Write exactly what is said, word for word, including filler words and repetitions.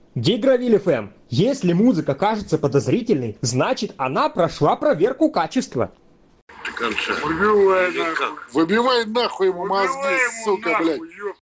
Гигровиль эф эм. Если музыка кажется подозрительной, значит она прошла проверку качества. До конца. Выбивай Или нахуй. как? Выбивай нахуй ему мозги, Выбивай ему сука, нахуй, блядь. ёпта.